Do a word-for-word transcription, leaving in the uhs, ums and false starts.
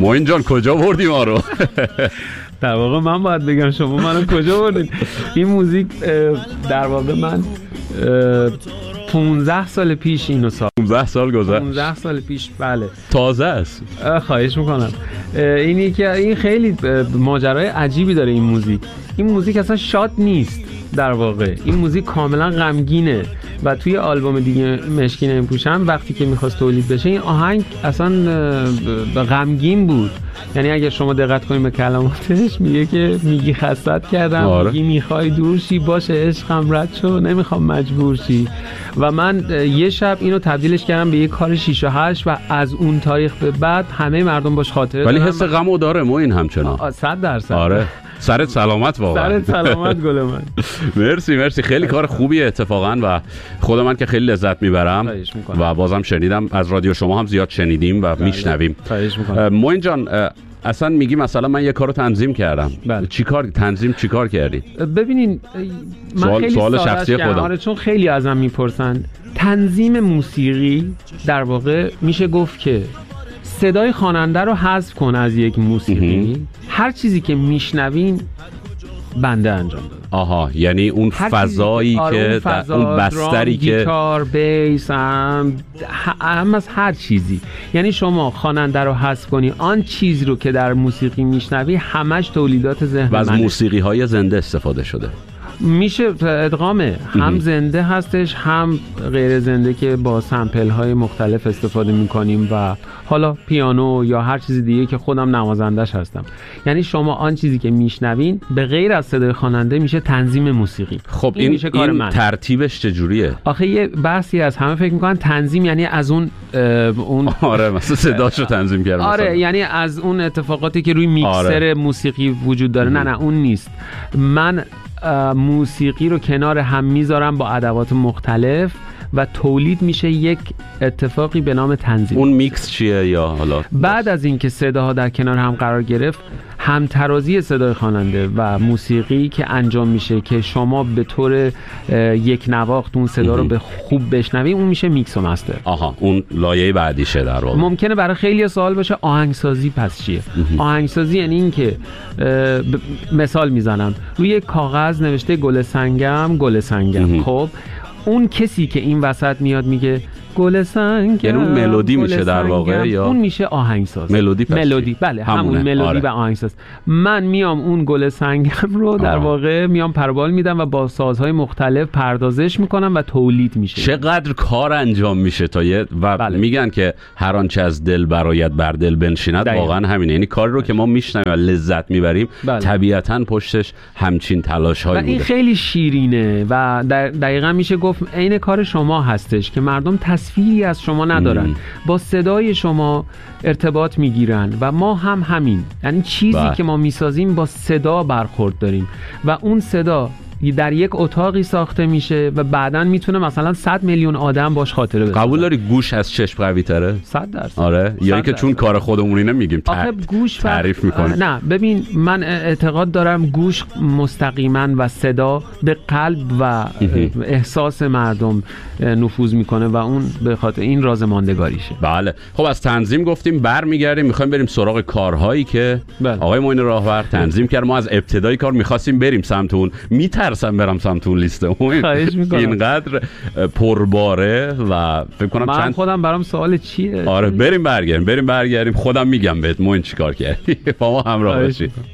معین جان کجا بردی ما رو؟ در واقع من باید بگم شما منو کجا بردید. این موزیک در واقع من پونزده سال پیش اینو ساختم. پونزده سال گذشت. پونزده سال پیش بله. تازه است. خواهش میکنم. اینی که این خیلی ماجرای عجیبی داره این موزیک. این موزیک اصلا شاد نیست در واقع. این موزیک کاملا غمگینه و توی آلبوم دیگه مشکی نمیپوشم وقتی که میخواست تولید بشه این آهنگ اصلا غمگین بود. یعنی اگر شما دقت کنید به کلماتش میگه که میگی خستت کردم، آره. میگی میخوای دور شی، باشه عشقم رد شو، نمیخوام مجبور شی. و من یه شب اینو تبدیلش کردم به یه کار شیش و هشت و از اون تاریخ به بعد همه مردم باش خاطره ولی دارن. حس غمو داره مو این همچنان. صد درصد. آره. سرت سلامت واقعا. سرت سلامت گل من. مرسی مرسی خیلی کار خوبیه اتفاقا و خود من که خیلی لذت میبرم و بازم شنیدم از رادیو شما هم زیاد شنیدیم و میشنویم. معین جان اصلا میگی مثلا من یه کارو تنظیم کردم. بله. چی کار تنظیم چی کار کردی؟ ببینین من سوال خیلی سوال شخصی خودم. آره چون خیلی ازم میپرسن تنظیم موسیقی در واقع میشه گفت که صدای خواننده رو حذف کن از یک موسیقی. هر چیزی که میشنوین بنده انجام داده. آها یعنی اون فضایی آره که اون, فضا، اون بستری که گیتار، بیس، هم هم از هر چیزی. یعنی شما خواننده رو حذف کنی آن چیز رو که در موسیقی میشنوی همش تولیدات ذهن و از منه. موسیقی های زنده استفاده شده. میشه ادغامه هم زنده هستش هم غیر زنده که با سمپل های مختلف استفاده میکنیم و حالا پیانو یا هر چیز دیگه که خودم نوازندش هستم. یعنی شما آن چیزی که میشنوین به غیر از صدای خواننده میشه تنظیم موسیقی. خب این, این, میشه کار این من. ترتیبش چجوریه؟ آخه یه بحثی از همه فکر میکنن تنظیم یعنی از اون اون آره مثلا صداشو تنظیم کردن. آره مثلا. یعنی از اون اتفاقاتی که روی میکسر آره. موسیقی وجود داره. نه نه اون نیست. من موسیقی رو کنار هم میذارم با ادوات مختلف و تولید میشه یک اتفاقی به نام تنظیم. اون میکس چیه یا حالا بعد از اینکه صداها در کنار هم قرار گرفت همترازی صدای خواننده و موسیقی که انجام میشه که شما به طور یک نواخت اون صدا رو به خوب بشنوی اون میشه میکس و مستر. آها اون لایه بعدیشه در واقع. ممکنه برای خیلی سوال باشه آهنگسازی پس چیه؟ آهنگسازی یعنی این که مثال میزنم روی کاغذ نوشته گل سنگم گل سنگم. خب اون کسی که این وسط میاد میگه گل سنگم یعنی اون ملودی میشه در واقع یا اون میشه آهنگساز. ملودی پس ملودی بله همون ملودی آره. و آهنگساز. من میام اون گل سنگم رو در آه. واقع میام پروبال میدم و با سازهای مختلف پردازش میکنم و تولید میشه. چقدر کار انجام میشه تا یه و بله. میگن که هر آنچه از دل برآید بر دل بنشیند. واقعا همینه. یعنی کاری رو که ما میشنویم و لذت میبریم بله. طبیعتاً پشتش همچین تلاش‌هایی بوده. این خیلی شیرینه و دقیقاً میشه گفت عین کار شما هستش که مردم تصویری از شما ندارن مم. با صدای شما ارتباط میگیرن و ما هم همین. یعنی چیزی با. که ما میسازیم با صدا برخورد داریم و اون صدا در یک اتاقی ساخته میشه و بعداً میتونه مثلا صد میلیون آدم باش خاطره بسازه. قبول داری گوش از چشم قوی تره؟ صد درصد. آره یا اینکه چون کار خودمونی نمیگیم آخه گوش تعریف میکنیم. نه ببین من اعتقاد دارم گوش مستقیما و صدا به قلب و احساس مردم نفوذ میکنه و اون به خاطر این راز ماندگاریشه. بله خب از تنظیم گفتیم برمیگردیم میخوایم بریم سراغ کارهایی که بله. آقای معین راهبر تنظیم کرد. ما از ابتدای کار میخواستیم بریم سمت اون. میترسم برم سمت اون لیست اون اینقدر پرباره و فکر کنم من چند خودم برام سوال چیه. آره بریم برگردیم بریم برگردیم خودم میگم بهت معین چیکار کردی. با ما همراه باشید.